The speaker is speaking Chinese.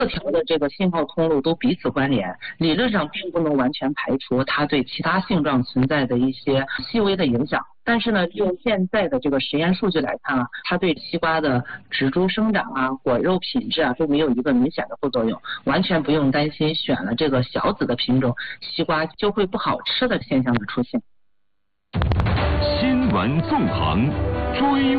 4条的这个信号通路都彼此关联，理论上并不能完全排除它对其他性状存在的一些细微的影响。但是呢，就现在的这个实验数据来看啊，它对西瓜的植株生长啊、果肉品质啊都没有一个明显的副作用，完全不用担心选了这个小籽的品种，西瓜就会不好吃的现象的出现。 新闻纵横，追